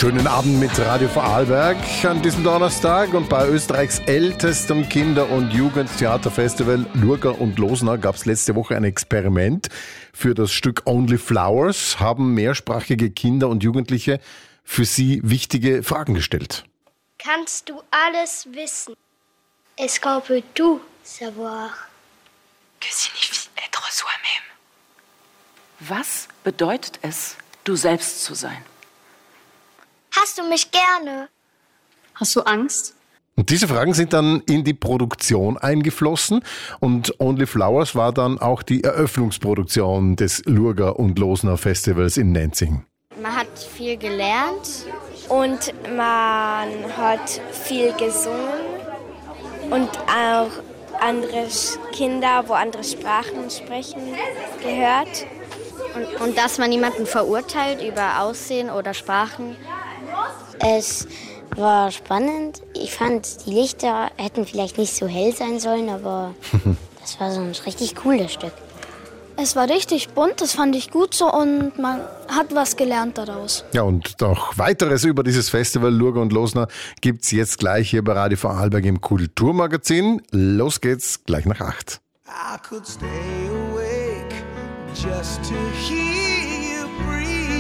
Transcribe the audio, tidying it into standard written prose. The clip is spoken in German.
Schönen Abend mit Radio Vorarlberg an diesem Donnerstag. Und bei Österreichs ältestem Kinder- und Jugendtheaterfestival Lurga und Losner gab es letzte Woche ein Experiment. Für das Stück Only Flowers haben mehrsprachige Kinder und Jugendliche für sie wichtige Fragen gestellt. Kannst du alles wissen? Est-ce qu'on peut tout savoir? Que signifie être soi-même? Was bedeutet es, du selbst zu sein? Hast du mich gerne? Hast du Angst? Und diese Fragen sind dann in die Produktion eingeflossen und Only Flowers war dann auch die Eröffnungsproduktion des Lurga und Losner Festivals in Nenzing. Man hat viel gelernt und man hat viel gesungen und auch andere Kinder, wo andere Sprachen sprechen, gehört. Und dass man niemanden verurteilt über Aussehen oder Sprachen. Es war spannend. Ich fand, die Lichter hätten vielleicht nicht so hell sein sollen, aber das war so ein richtig cooles Stück. Es war richtig bunt, das fand ich gut so und man hat was gelernt daraus. Ja, und noch weiteres über dieses Festival Lurga und Losner gibt's jetzt gleich hier bei Radio Vorarlberg im Kulturmagazin. Los geht's gleich nach 8. I could stay awake just to hear you breathe.